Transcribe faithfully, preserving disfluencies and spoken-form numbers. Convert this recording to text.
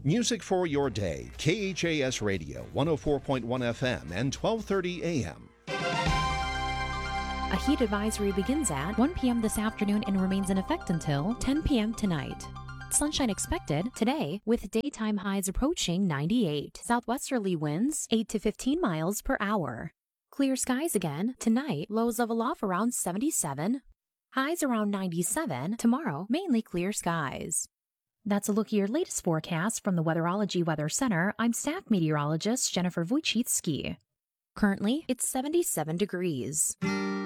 Music for your day. K H A S Radio, one oh four point one F M and twelve thirty A M. A heat advisory begins at one p.m. this afternoon and remains in effect until ten p.m. tonight. Sunshine expected today with daytime highs approaching ninety-eight. Southwesterly winds eight to fifteen miles per hour. Clear skies again tonight. Lows level off around seventy-seven. Highs around ninety-seven. Tomorrow, mainly clear skies. That's a look at your latest forecast from the Weatherology Weather Center. I'm staff meteorologist Jennifer Wojcicki. Currently, it's seventy-seven degrees.